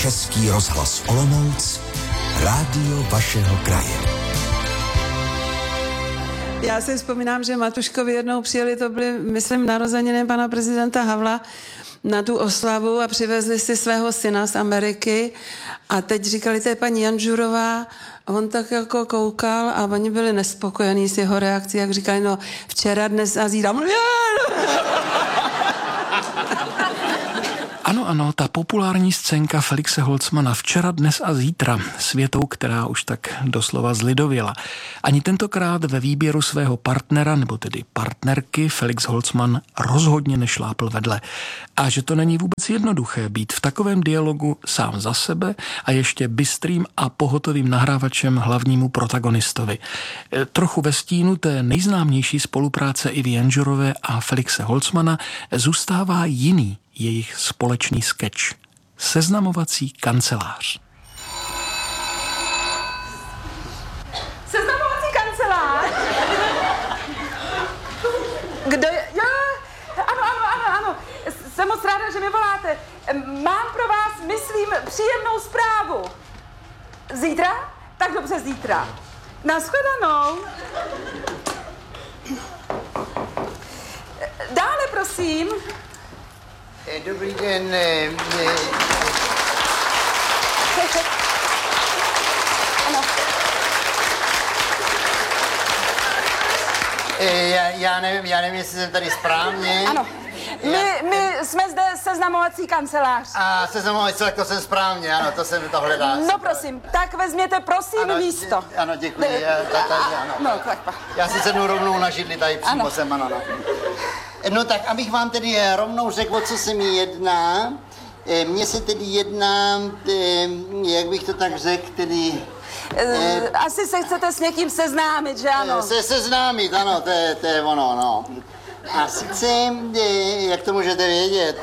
Český rozhlas Olomouc, rádio vašeho kraje. Já si vzpomínám, že Matuškovi jednou přijeli, to byly, myslím, narozeniny pana prezidenta Havla, na tu oslavu a přivezli si svého syna z Ameriky a teď říkali, to je paní Janžurová a on tak jako koukal a oni byli nespokojení s jeho reakcí, jak říkali, no včera, dnes a zítra. Ano, ta populární scénka Felixe Holzmanna Včera, dnes a zítra s větou, která už tak doslova zlidověla. Ani tentokrát ve výběru svého partnera, nebo tedy partnerky, Felix Holzmann rozhodně nešlápl vedle. A že to není vůbec jednoduché být v takovém dialogu sám za sebe a ještě bystrým a pohotovým nahrávačem hlavnímu protagonistovi. Trochu ve stínu té nejznámější spolupráce Ivy Janžurové a Felixe Holzmanna zůstává jiný jejich společný sketch. Seznamovací kancelář. Seznamovací kancelář? Kdo je? Jo, ano. Jsem moc ráda, že mi voláte. Mám pro vás, myslím, příjemnou zprávu. Zítra? Tak dobře, zítra. Nashledanou. Dále, prosím. Dobrý den. Ano. Já nevím, jestli jsem tady správně. Ano. My jsme zde seznamovací kancelář. A seznamovací, tak to jsem správně, ano, to se mi to hledá. No prosím, tak vezměte prosím místo. Ano, děkuji. Ano. No, tak. Já si sednu rovnou na židli, tady přímo Ano. jsem, ano. No tak, abych vám tedy rovnou řekl, o co se mi jedná. Mně se tedy jedná, jak bych to tak řekl, tedy... Asi se chcete s někým seznámit, že ano? Seznámit, ano, to je ono, no. A sice, jak to můžete vědět?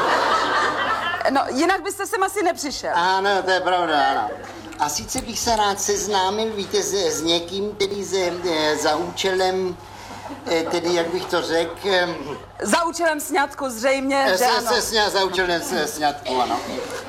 No, jinak byste sem asi nepřišel. Ano, to je pravda, ano. A sice bych se rád seznámil, víte, s někým, tedy za účelem, tedy, jak bych to řekl... Za účelem sňatku zřejmě, že ano? Za účelem sňatku, ano.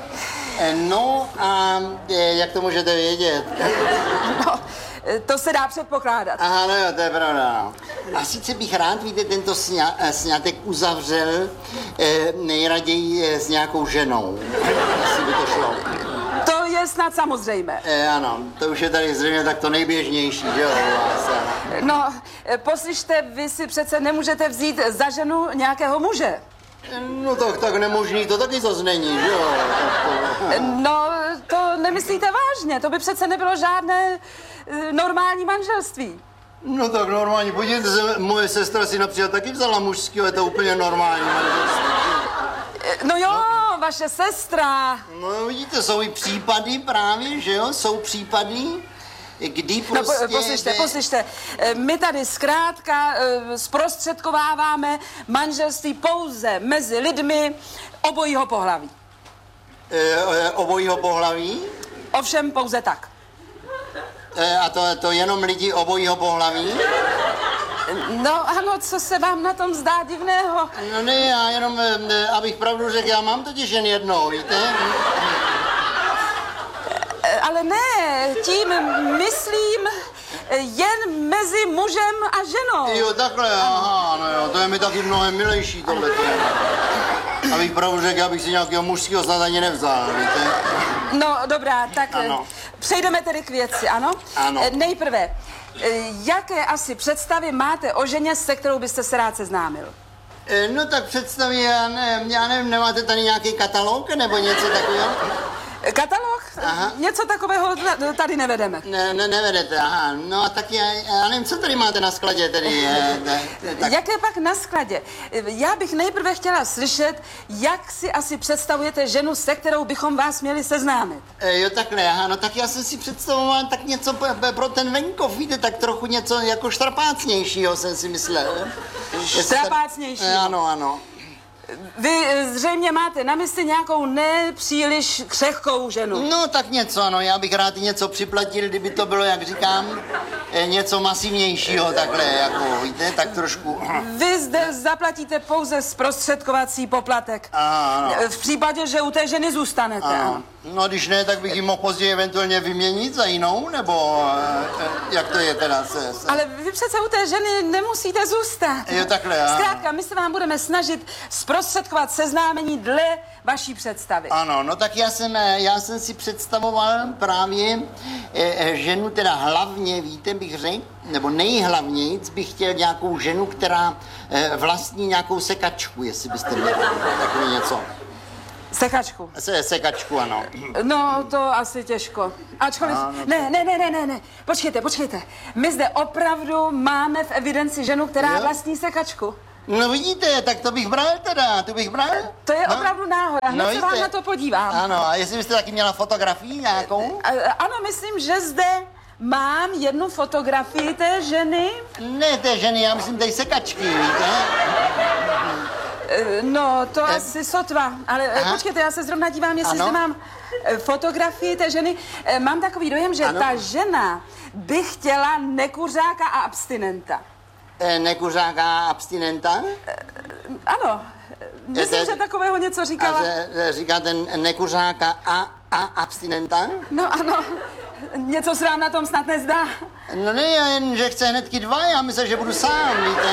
No a jak to můžete vědět? No, to se dá předpokládat. Aha, no jo, to je pravda, no. A sice bych rád, víte, tento sňatek uzavřel nejraději s nějakou ženou. Asi by to šlo. To je snad samozřejmé. Ano, to už je tady zřejmě tak to nejběžnější, že jo? No, poslyšte, vy si přece nemůžete vzít za ženu nějakého muže. No tak nemožný, to taky zas není, že jo? No, to nemyslíte vážně, to by přece nebylo žádné normální manželství. No tak normální, podívejte se, moje sestra si například taky vzala mužského, je to úplně normální manželství. No jo, vaše sestra. No vidíte, jsou i případy právě, že jo, jsou případy, kdy prostě... No poslyšte, my tady zkrátka zprostředkováváme manželství pouze mezi lidmi obojího pohlaví. Obojího pohlaví? Ovšem pouze tak. A to jenom lidi obojího pohlaví? No ano, co se vám na tom zdá divného? No ne, já jenom, abych pravdu řekl, já mám totiž jen jednou, víte? Ale ne, tím myslím jen mezi mužem a ženou. Jo, takhle, aha, no jo, to je mi taky mnohem milejší tohle. Abych pravdu řekl, abych si nějakého mužského snad ani nevzal, víte? No, dobrá, tak ano. Přejdeme tedy k věci, ano? Ano. Nejprve, jaké asi představy máte o ženě, se kterou byste se rád seznámil? No tak představě, já nevím, nemáte tady nějaký katalog nebo něco takového? Katalog? Aha. Něco takového tady nevedeme. Nevedete, aha. No a tak já nevím, co tady máte na skladě tedy. Tak. Jaké pak na skladě? Já bych nejprve chtěla slyšet, jak si asi představujete ženu, se kterou bychom vás měli seznámit. Jo, takhle, aha, no tak já jsem si představoval tak něco pro ten venkov, víte, tak trochu něco jako štrapácnějšího jsem si myslel. Štrapácnější? Ano. Vy zřejmě máte na mysli nějakou nepříliš křehkou ženu. No tak něco, no já bych rád něco připlatil, kdyby to bylo, jak říkám, něco masivnějšího takhle, jako víte, tak trošku. Vy zde zaplatíte pouze zprostředkovací poplatek. Ano. V případě, že u té ženy zůstanete. Ano. No když ne, tak bych ji mohl později eventuálně vyměnit za jinou, nebo jak to je teda? Ale vy přece u té ženy nemusíte zůstat. Jo, takhle, ano. Zkrátka, my se vám budeme snažit zprostředkovat seznámení dle vaší představy. Ano, no tak já jsem si představoval právě ženu, teda hlavně, víte, bych řekl, nebo nejhlavnějc bych chtěl nějakou ženu, která vlastní nějakou sekačku, jestli byste měli takový něco. Sekačku. Sekačku, ano. No, to asi těžko. Ačkoliv... Ne. Počkejte. My zde opravdu máme v evidenci ženu, která vlastní sekačku. No vidíte, tak to bych bral teda, To je opravdu náhoda, hned se vám na to podívám. Ano, a jestli byste taky měla fotografii nějakou? Ano, myslím, že zde mám jednu fotografii té ženy. Ne té ženy, já myslím té sekačky, víte? No, to asi sotva, ale počkejte, já se zrovna dívám, jestli zde mám fotografii té ženy. Mám takový dojem, že ta žena by chtěla nekuřáka a abstinenta. Nekuřáka a abstinenta? Ano, myslím, že takového něco říkala. A říkáte nekuřáka a abstinenta? No ano, něco se vám na tom snad nezdá. No ne, jen, že chce hnedky dva, já myslím, že budu sám, víte?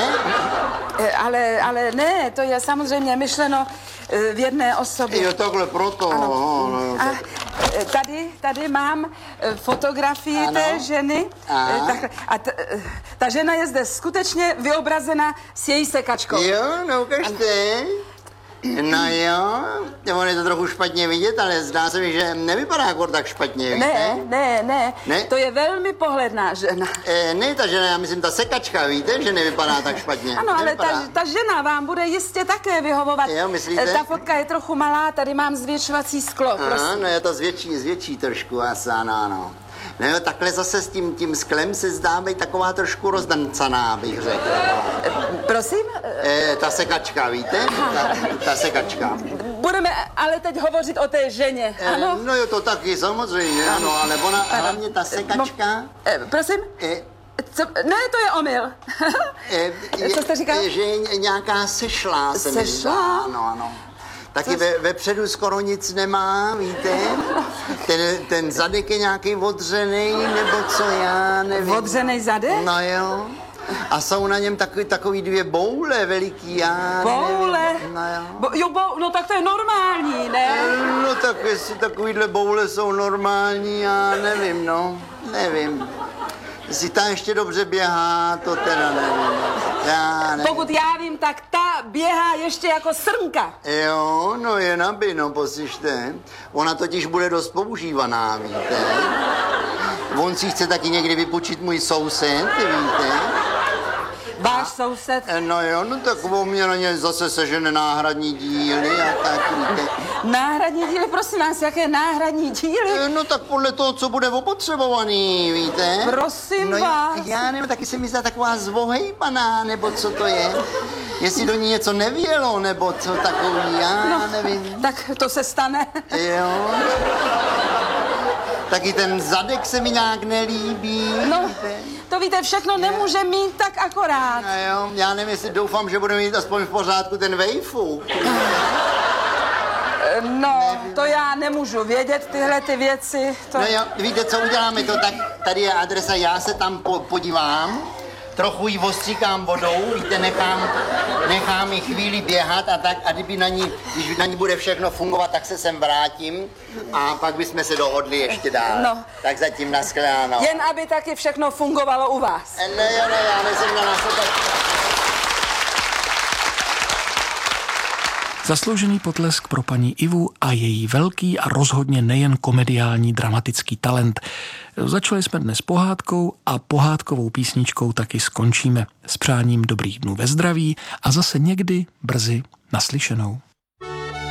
Ale ne, to je samozřejmě myšleno v jedné osobě. Jo, takhle proto. Ano. A tady mám fotografii té ženy. A ta žena je zde skutečně vyobrazena s její sekačkou. Jo, no ukažte. No jo, on je to trochu špatně vidět, ale zdá se mi, že nevypadá jako tak špatně, víte? Ne, to je velmi pohledná žena. Ne, ta žena, já myslím ta sekačka, víte, že nevypadá tak špatně. Ano, ale ta žena vám bude jistě také vyhovovat. Jo, myslíte? Ta fotka je trochu malá, tady mám zvětšovací sklo. No je to zvětší trošku, asi, ano. No jo, takhle zase s tím sklem se zdá být taková trošku rozdancaná, bych řekl. Prosím? Ta sekačka, víte? Ta sekačka. Budeme ale teď hovořit o té ženě, ano? No jo, to taky, samozřejmě, ano, ale ona, hlavně ta sekačka... Prosím? Ne, to je omyl. Co jste říkal? Že je nějaká sešlá, se mi zdá. Ano. Taky vepředu skoro nic nemá, víte? Ten zadek je nějaký odřenej, nebo co, já nevím. Odřenej zadek? No jo. A jsou na něm takový dvě boule veliký, já boule? Nevím. No jo. No tak to je normální, ne? No tak jestli takovýhle boule jsou normální, já nevím, nevím. Jestli ta ještě dobře běhá, to teda nevím. Já nevím. Pokud já vím, tak ta běhá ještě jako srnka. Jo, no je naby, poslyšte. Ona totiž bude dost používaná, víte. On si chce taky někdy vypůjčit můj soused, víte. Váš soused? No jo, no tak on mě na ně zase sežene náhradní díly a tak, víte. Náhradní díly, prosím vás, jaké náhradní díly? No tak podle toho, co bude opotřebovaný, víte. Prosím vás. Já nevím, taky se mi zdá taková zvohejpaná, nebo co to je. Jestli do ní něco nevělo, nebo co takový, já nevím. Tak to se stane. Jo. Taky ten zadek se mi nějak nelíbí. No, víte? to víte, všechno nemůže mít tak akorát. No jo, já nevím, jestli doufám, že bude mít aspoň v pořádku ten vejfuk. No, nevím. To já nemůžu vědět, tyhle ty věci. To... No jo, víte, co uděláme to, tak tady je adresa, já se tam podívám, trochu ji ostříkám vodou, víte, nechám ji chvíli běhat a tak, a když na ní bude všechno fungovat, tak se sem vrátím a pak bychom se dohodli ještě dál. No. Tak zatím nashledanou. Jen aby taky všechno fungovalo u vás. Ne, já nejsem na nás. Zasloužený potlesk pro paní Ivu a její velký a rozhodně nejen komediální dramatický talent. Začali jsme dnes pohádkou a pohádkovou písničkou taky skončíme. S přáním dobrých dnů ve zdraví a zase někdy brzy naslyšenou.